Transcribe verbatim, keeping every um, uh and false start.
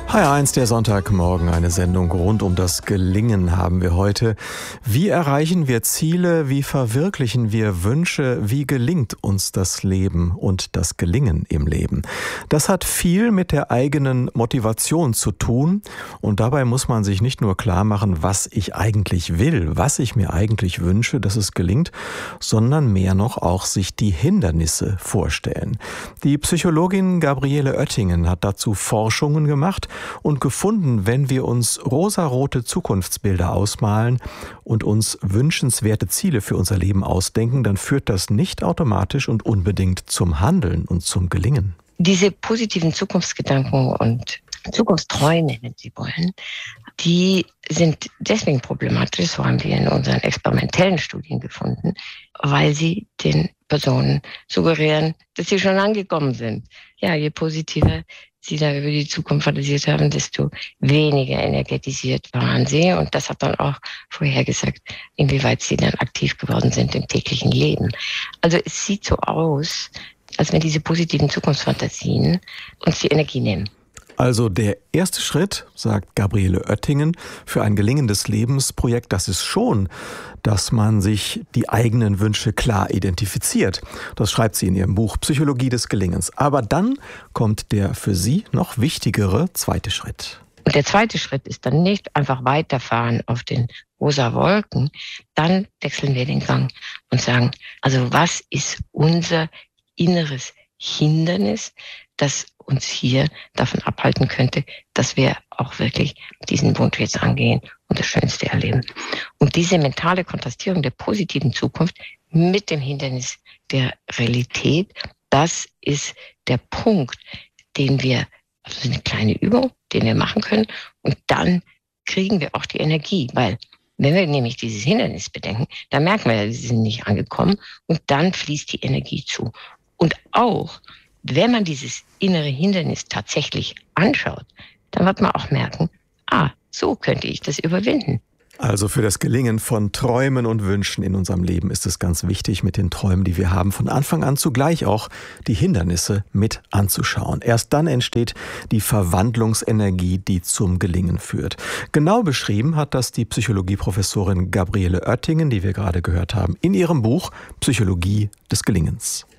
H R eins, der Sonntagmorgen, eine Sendung rund um das Gelingen haben wir heute. Wie erreichen wir Ziele? Wie verwirklichen wir Wünsche? Wie gelingt uns das Leben und das Gelingen im Leben? Das hat viel mit der eigenen Motivation zu tun. Und dabei muss man sich nicht nur klar machen, was ich eigentlich will, was ich mir eigentlich wünsche, dass es gelingt, sondern mehr noch auch sich die Hindernisse vorstellen. Die Psychologin Gabriele Oettingen hat dazu Forschungen gemacht und gefunden, wenn wir uns rosarote Zukunftsbilder ausmalen und uns wünschenswerte Ziele für unser Leben ausdenken, dann führt das nicht automatisch und unbedingt zum Handeln und zum Gelingen. Diese positiven Zukunftsgedanken und Zukunftsträume, wenn Sie wollen, die sind deswegen problematisch, so haben wir in unseren experimentellen Studien gefunden, weil sie den Personen suggerieren, dass sie schon angekommen sind. Ja, je positiver sie da über die Zukunft fantasiert haben, desto weniger energetisiert waren sie. Und das hat dann auch vorhergesagt, inwieweit sie dann aktiv geworden sind im täglichen Leben. Also es sieht so aus, als wenn diese positiven Zukunftsfantasien uns die Energie nehmen. Also der erste Schritt, sagt Gabriele Oettingen, für ein gelingendes Lebensprojekt, das ist schon, dass man sich die eigenen Wünsche klar identifiziert. Das schreibt sie in ihrem Buch Psychologie des Gelingens. Aber dann kommt der für sie noch wichtigere zweite Schritt. Und der zweite Schritt ist dann nicht einfach weiterfahren auf den rosa Wolken. Dann wechseln wir den Gang und sagen, also was ist unser inneres Hindernis, das uns hier davon abhalten könnte, dass wir auch wirklich diesen Wunsch jetzt angehen und das Schönste erleben. Und diese mentale Kontrastierung der positiven Zukunft mit dem Hindernis der Realität, das ist der Punkt, den wir, also eine kleine Übung, den wir machen können, und dann kriegen wir auch die Energie, weil wenn wir nämlich dieses Hindernis bedenken, dann merken wir, wir sind nicht angekommen, und dann fließt die Energie zu. Und auch wenn man dieses innere Hindernis tatsächlich anschaut, dann wird man auch merken, ah, so könnte ich das überwinden. Also für das Gelingen von Träumen und Wünschen in unserem Leben ist es ganz wichtig, mit den Träumen, die wir haben, von Anfang an zugleich auch die Hindernisse mit anzuschauen. Erst dann entsteht die Verwandlungsenergie, die zum Gelingen führt. Genau beschrieben hat das die Psychologieprofessorin Gabriele Oettingen, die wir gerade gehört haben, in ihrem Buch Psychologie des Gelingens.